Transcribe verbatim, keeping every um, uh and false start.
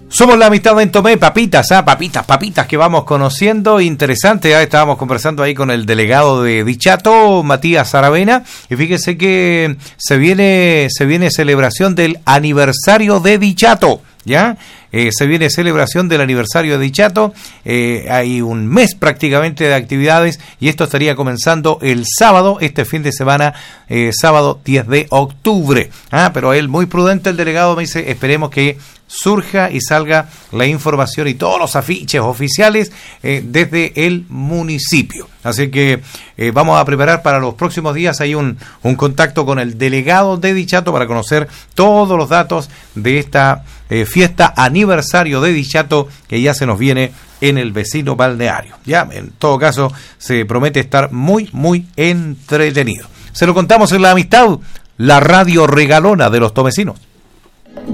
Somos la amistad en Tomé, papitas, ¿ah? papitas, papitas que vamos conociendo, interesante, ¿ah? Estábamos conversando ahí con el delegado de Dichato, Matías Aravena, y fíjese que se viene, se viene celebración del aniversario de Dichato, ¿ya? Eh, se viene celebración del aniversario de Dichato, eh, hay un mes prácticamente de actividades y esto estaría comenzando el sábado, este fin de semana, eh, sábado diez de octubre. Ah, pero él muy prudente, el delegado me dice, esperemos que surja y salga la información y todos los afiches oficiales eh, desde el municipio. Así que eh, vamos a preparar para los próximos días hay un, un contacto con el delegado de Dichato para conocer todos los datos de esta eh, fiesta aniversario de Dichato que ya se nos viene en el vecino balneario. Ya, en todo caso, se promete estar muy, muy entretenido. Se lo contamos en La Amistad, la radio regalona de los tomecinos.